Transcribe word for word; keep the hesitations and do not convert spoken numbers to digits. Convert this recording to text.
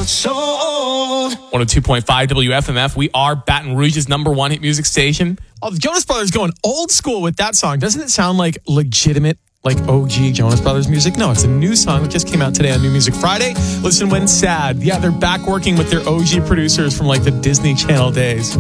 one oh two point five W F M F. We are Baton Rouge's number one hit music station. Oh, the Jonas Brothers going old school with that song. Doesn't it sound like legitimate, like O G Jonas Brothers music? No, it's a new song that just came out today on New Music Friday. Listen when sad. Yeah, they're back working with their O G producers from like the Disney Channel days.